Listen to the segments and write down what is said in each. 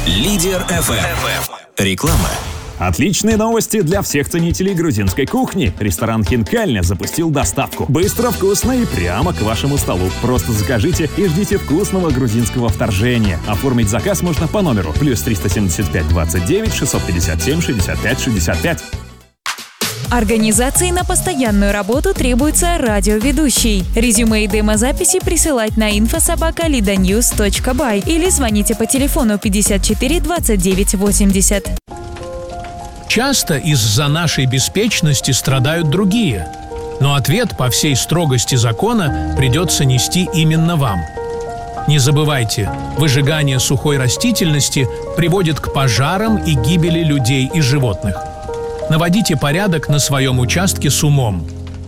Лидер FM. Реклама. Отличные новости для всех ценителей грузинской кухни. Ресторан «Хинкальня» запустил доставку. Быстро, вкусно и прямо к вашему столу. Просто закажите и ждите вкусного грузинского вторжения. Оформить заказ можно по номеру +375 29 657 65 65. Организации на постоянную работу требуется радиоведущий. Резюме и демозаписи присылать на info@lidanews.by или звоните по телефону 54 29 80. Часто из-за нашей беспечности страдают другие. Но ответ по всей строгости закона придется нести именно вам. Не забывайте, выжигание сухой растительности приводит к пожарам и гибели людей и животных. Наводите порядок на своем участке с умом.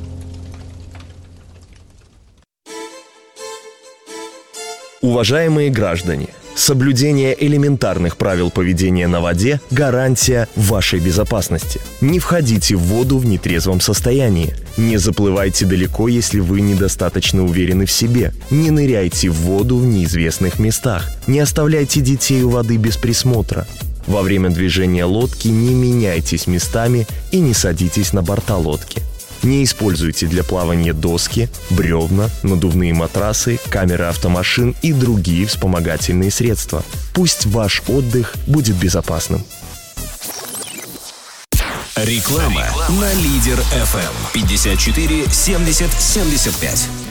Уважаемые граждане, соблюдение элементарных правил поведения на воде – гарантия вашей безопасности. Не входите в воду в нетрезвом состоянии. Не заплывайте далеко, если вы недостаточно уверены в себе. Не ныряйте в воду в неизвестных местах. Не оставляйте детей у воды без присмотра. Во время движения лодки не меняйтесь местами и не садитесь на борта лодки. Не используйте для плавания доски, бревна, надувные матрасы, камеры автомашин и другие вспомогательные средства. Пусть ваш отдых будет безопасным. Реклама на Лидер FM 54 70 75.